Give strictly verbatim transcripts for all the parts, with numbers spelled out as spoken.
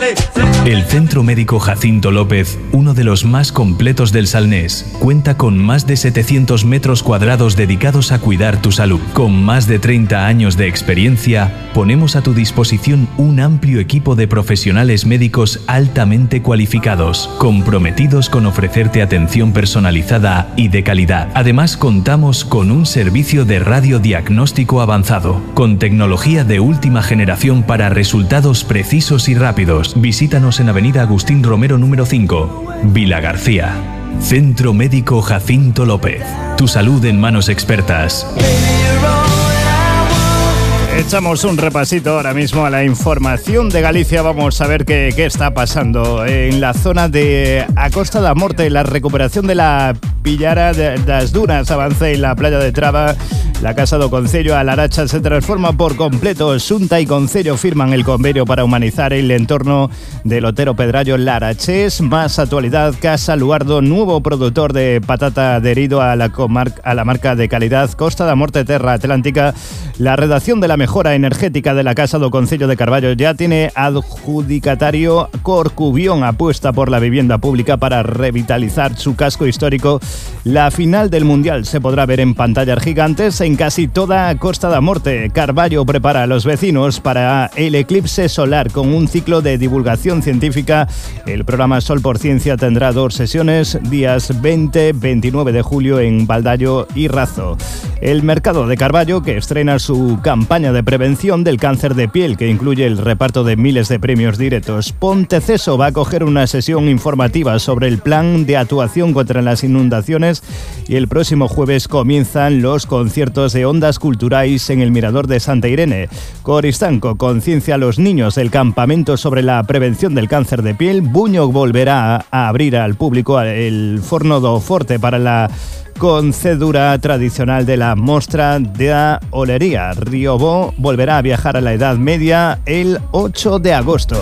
El Centro Médico Jacinto López, uno de los más completos del Salnés, cuenta con más de setecientos metros cuadrados dedicados a cuidar tu salud. Con más de treinta años de experiencia, ponemos a tu disposición un amplio equipo de profesionales médicos altamente cualificados, comprometidos con ofrecerte atención personalizada y de calidad. Además, contamos con un servicio de radiodiagnóstico avanzado, con tecnología de última generación para resultados precisos y rápidos. Visítanos en Avenida Agustín Romero número cinco, Vila García. Centro Médico Jacinto López. Tu salud en manos expertas. Echamos un repasito ahora mismo a la información de Galicia. Vamos a ver qué, qué está pasando en la zona de A Costa da Morte. La recuperación de la Pillara de las Dunas avanza en la playa de Traba. La Casa do Concello, a Laracha, se transforma por completo. Xunta y Concello firman el convenio para humanizar el entorno del Otero Pedrallo Larachés. Más actualidad, Casa Luardo, nuevo productor de patata adherido a la, comarca, a la marca de calidad Costa da Morte Terra Atlántica. La redacción de la mejora energética de la Casa do Concello de Carballo ya tiene adjudicatario. Corcubión apuesta por la vivienda pública para revitalizar su casco histórico. La final del Mundial se podrá ver en pantallas gigantes en casi toda Costa da Morte. Carballo prepara a los vecinos para el eclipse solar con un ciclo de divulgación científica. El programa Sol por Ciencia tendrá dos sesiones, días veinte y veintinueve de julio en Baldallo y Razo. El mercado de Carballo, que estrena su campaña de prevención del cáncer de piel, que incluye el reparto de miles de premios directos. Ponteceso va a acoger una sesión informativa sobre el plan de actuación contra las inundaciones y el próximo jueves comienzan los conciertos de ondas culturais en el Mirador de Santa Irene. Coristanco conciencia a los niños del campamento sobre la prevención del cáncer de piel. Buño volverá a abrir al público el Forno do Forte para la concedura tradicional de la Mostra de Olería. Riobó volverá a viajar a la Edad Media el ocho de agosto.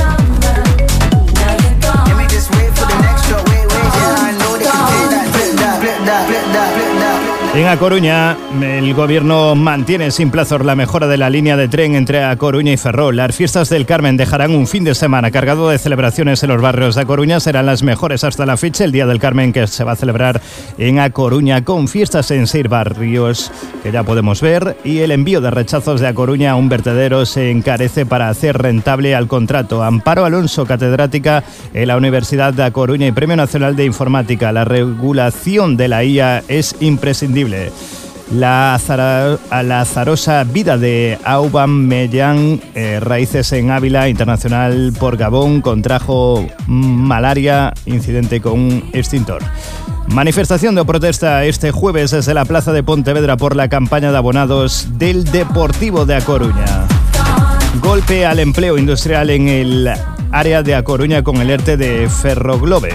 En A Coruña, el gobierno mantiene sin plazos la mejora de la línea de tren entre A Coruña y Ferrol. Las fiestas del Carmen dejarán un fin de semana cargado de celebraciones en los barrios de A Coruña. Serán las mejores hasta la fecha. El Día del Carmen, que se va a celebrar en A Coruña con fiestas en seis barrios que ya podemos ver, y el envío de rechazos de A Coruña a un vertedero se encarece para hacer rentable al contrato. Amparo Alonso, catedrática en la Universidad de A Coruña y Premio Nacional de Informática. La regulación de la I A es imprescindible. La, azara, la azarosa vida de Aubameyang, eh, raíces en Ávila, internacional por Gabón, contrajo malaria, incidente con un extintor. Manifestación de protesta este jueves desde la Plaza de Pontevedra por la campaña de abonados del Deportivo de A Coruña. Golpe al empleo industrial en el área de A Coruña con el ERTE de Ferroglobe.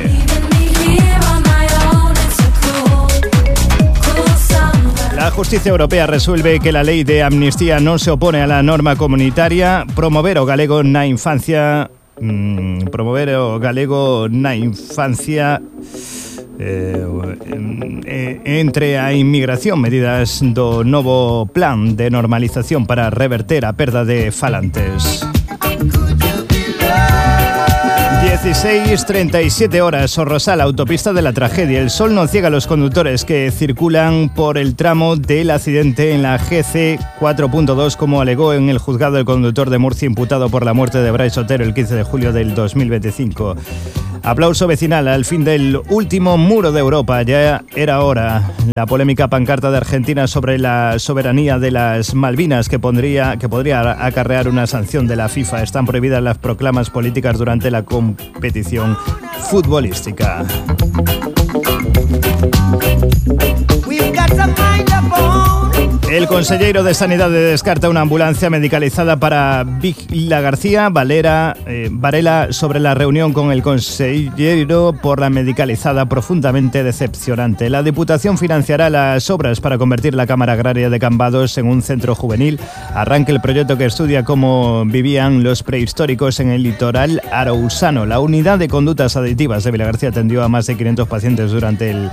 La justicia europea resuelve que la lei de amnistía non se opone a la norma comunitaria. Promover o galego na infancia mmm, promover o galego na infancia eh, entre a inmigración, medidas do novo plan de normalización para reverter a perda de falantes. dieciséis treinta y siete horas, Sorrosal, autopista de la tragedia. El sol no ciega a los conductores que circulan por el tramo del accidente en la G C cuatro punto dos, como alegó en el juzgado el conductor de Murcia imputado por la muerte de Brais Otero el quince de julio del dos mil veinticinco. Aplauso vecinal al fin del último muro de Europa. Ya era hora. La polémica pancarta de Argentina sobre la soberanía de las Malvinas que, pondría, que podría acarrear una sanción de la FIFA. Están prohibidas las proclamas políticas durante la competición futbolística. El consellero de Sanidad descarta una ambulancia medicalizada para Vila García. Valera, eh, Varela sobre la reunión con el consellero por la medicalizada profundamente decepcionante. La Diputación financiará las obras para convertir la Cámara Agraria de Cambados en un centro juvenil. Arranca el proyecto que estudia cómo vivían los prehistóricos en el litoral arousano. La unidad de conductas adictivas de Vila García atendió a más de quinientos pacientes durante el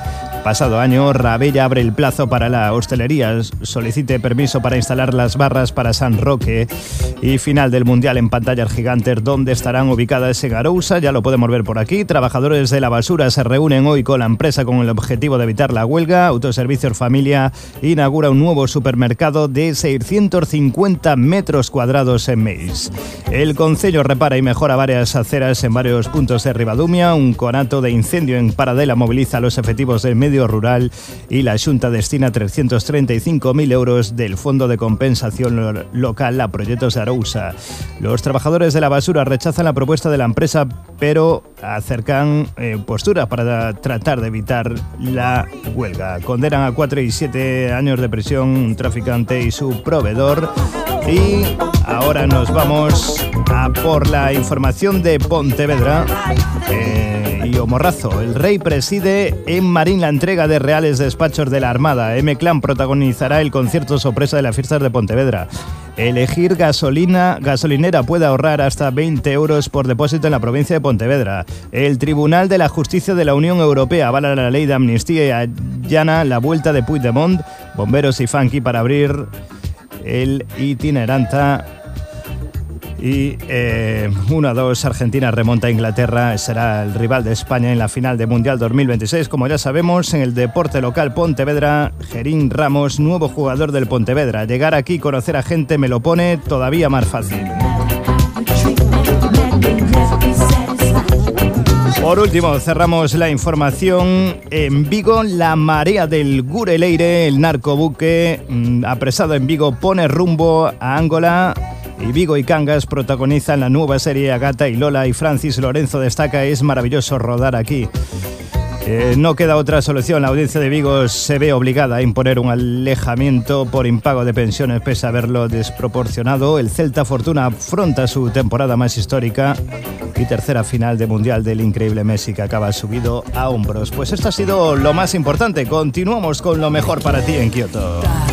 pasado año, Rabella abre el plazo para la hostelería, solicite permiso para instalar las barras para San Roque y final del Mundial en pantallas gigantes donde estarán ubicadas en Arousa, ya lo podemos ver por aquí. Trabajadores de la basura se reúnen hoy con la empresa con el objetivo de evitar la huelga. Autoservicios Familia inaugura un nuevo supermercado de seiscientos cincuenta metros cuadrados en Meis. El Concello repara y mejora varias aceras en varios puntos de Ribadumia. Un conato de incendio en Paradela moviliza a los efectivos del medio rural y la Xunta destina trescientos treinta y cinco mil euros del Fondo de Compensación Local a proyectos de Arousa. Los trabajadores de la basura rechazan la propuesta de la empresa, pero acercan eh, posturas para tratar de evitar la huelga. Condenan a cuatro y siete años de prisión un traficante y su proveedor. Y ahora nos vamos a por la información de Pontevedra. Eh, y Omorrazo, el rey preside en Marín la entrega de reales despachos de la Armada. M-Clan protagonizará el concierto sorpresa de las fiestas de Pontevedra. Elegir gasolina, gasolinera puede ahorrar hasta veinte euros por depósito en la provincia de Pontevedra. El Tribunal de la Justicia de la Unión Europea avala la ley de amnistía y allana la vuelta de Puigdemont, bomberos y funky para abrir el itineranta. Y eh, uno a dos, Argentina remonta a Inglaterra, será el rival de España en la final de Mundial dos mil veintiséis. Como ya sabemos, en el deporte local Pontevedra, Gerín Ramos, nuevo jugador del Pontevedra. Llegar aquí y conocer a gente me lo pone todavía más fácil. Por último, cerramos la información en Vigo. La marea del Gureleire, el narcobuque mmm, apresado en Vigo, pone rumbo a Angola. Y Vigo y Cangas protagonizan la nueva serie Agata y Lola, y Francis Lorenzo destaca: es maravilloso rodar aquí. Eh, no queda otra solución. La audiencia de Vigo se ve obligada a imponer un alejamiento por impago de pensiones pese a haberlo desproporcionado. El Celta Fortuna afronta su temporada más histórica y tercera final de Mundial del increíble Messi, que acaba subido a hombros. Pues esto ha sido lo más importante. Continuamos con lo mejor para ti en Kioto.